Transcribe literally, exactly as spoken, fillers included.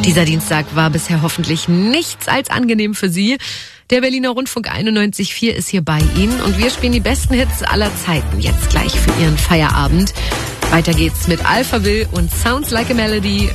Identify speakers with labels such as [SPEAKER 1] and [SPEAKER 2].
[SPEAKER 1] Dieser Dienstag war bisher hoffentlich nichts als angenehm für Sie. Der Berliner Rundfunk einundneunzig Komma vier ist hier bei Ihnen und wir spielen die besten Hits aller Zeiten jetzt gleich für Ihren Feierabend. Weiter geht's mit Alphaville und Sounds Like a Melody.